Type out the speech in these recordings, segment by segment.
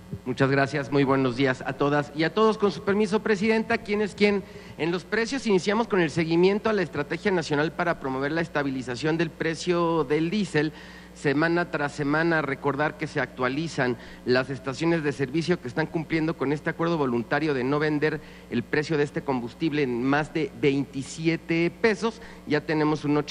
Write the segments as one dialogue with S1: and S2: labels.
S1: Muchas gracias, muy buenos días a todas y a todos. Con su permiso, Presidenta, ¿quién es quién? En los precios iniciamos con el seguimiento a la Estrategia Nacional para promover la estabilización del precio del diésel. Semana tras semana, recordar que se actualizan las estaciones de servicio que están cumpliendo con este acuerdo voluntario de no vender el precio de este combustible en más de 27 pesos. Ya tenemos un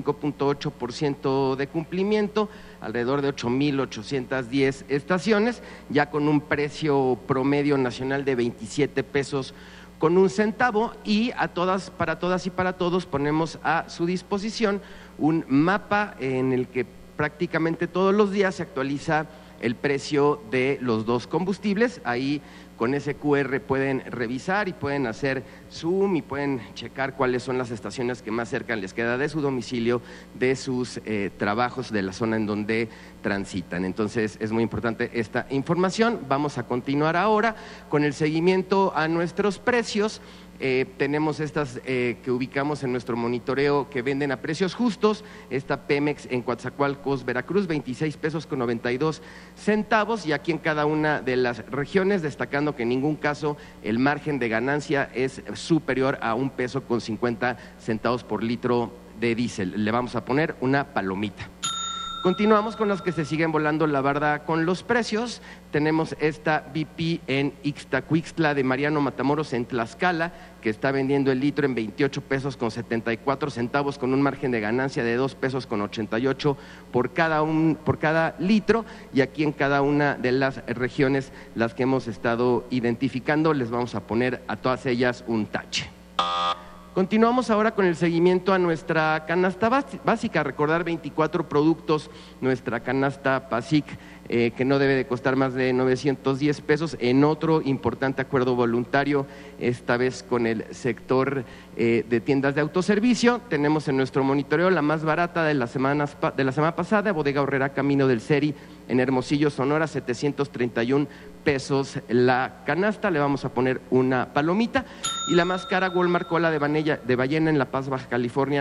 S1: 85.8% de cumplimiento, alrededor de 8,810 estaciones, ya con un precio promedio nacional de 27 pesos con un centavo, y a todas, para todas y para todos ponemos a su disposición un mapa en el que prácticamente todos los días se actualiza el precio de los dos combustibles. Ahí con ese QR pueden revisar y pueden hacer zoom y pueden checar cuáles son las estaciones que más cerca les queda de su domicilio, de sus trabajos, de la zona en donde transitan. Entonces es muy importante esta información. Vamos a continuar ahora con el seguimiento a nuestros precios. Tenemos estas que ubicamos en nuestro monitoreo que venden a precios justos. Esta Pemex en Coatzacoalcos, Veracruz, 26 pesos con 92 centavos, y aquí en cada una de las regiones, destacando que en ningún caso el margen de ganancia es superior a 1 peso con 50 centavos por litro de diésel. Le vamos a poner una palomita. Continuamos con los que se siguen volando la barda con los precios. Tenemos esta BP en Ixtacuixtla de Mariano Matamoros en Tlaxcala, que está vendiendo el litro en 28 pesos con 74 centavos con un margen de ganancia de 2 pesos con 88 por cada litro, y aquí en cada una de las regiones las que hemos estado identificando les vamos a poner a todas ellas un tache. Continuamos ahora con el seguimiento a nuestra canasta básica. Recordar 24 productos, nuestra canasta básica, que no debe de costar más de 910 pesos, en otro importante acuerdo voluntario, esta vez con el sector de tiendas de autoservicio. Tenemos en nuestro monitoreo la más barata de la semana pasada, Bodega Aurrerá Camino del Seri en Hermosillo, Sonora, 731 pesos la canasta, le vamos a poner una palomita. Y la más cara, Walmart Cola de Ballena en La Paz, Baja California,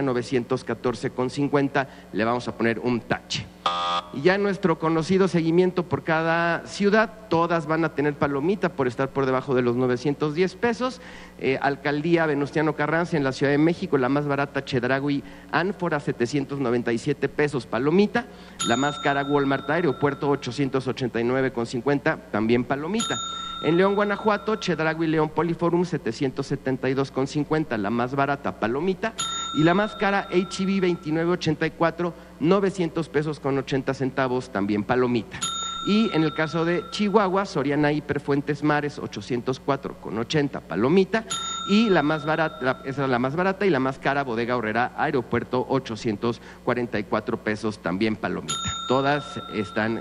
S1: 914,50, le vamos a poner un tache. Y ya nuestro conocido seguimiento por cada ciudad, todas van a tener palomita por estar por debajo de los 910 pesos. Alcaldía Venustiano Carranza en la Ciudad de México, la más barata Chedraui Ánfora, 797 pesos, palomita. La más cara, Walmart Aeropuerto, 889,50, también palomita. En León, Guanajuato, Chedraui León Poliforum, 772,50, la más barata, palomita. Y la más cara, H-E-B 2984, 900 pesos con 80 centavos, también palomita. Y en el caso de Chihuahua, Soriana Hiper Fuentes Mares, 804,80, palomita. Y la más barata, esa es la más barata, y la más cara, Bodega Aurrerá Aeropuerto, 844 pesos, también palomita. Todas están